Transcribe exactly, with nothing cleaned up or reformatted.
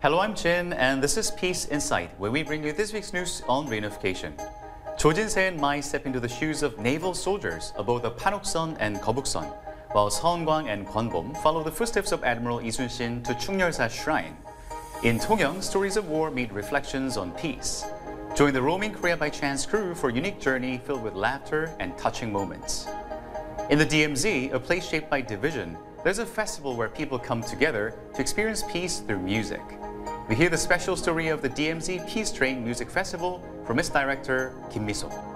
Hello, I'm Jin, and this is Peace Insight, where we bring you this week's news on reunification. Cho Jin-se and Mai step into the shoes of naval soldiers aboard the Panoksun and Gobuksun, while Seon Kwang and Kwon Bom follow the footsteps of Admiral Lee Sun-shin to Chungnyeolsa Shrine. In Tongyeong, stories of war meet reflections on peace. Join the Roaming Korea by Chance crew for a unique journey filled with laughter and touching moments. In the D M Z, a place shaped by division, there's a festival where people come together to experience peace through music. We hear the special story of the D M Z Peace Train Music Festival from its director, Kim Mi-so.